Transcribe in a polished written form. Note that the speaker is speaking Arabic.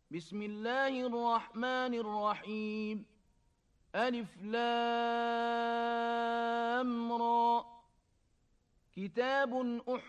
بسم الله الرحمن الرحيم ألف لام را كتاب